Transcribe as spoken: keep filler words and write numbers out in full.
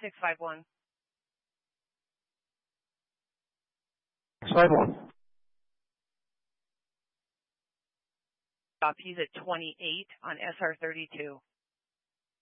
six five one. six five one. Stop. He's at twenty-eight on S R thirty-two.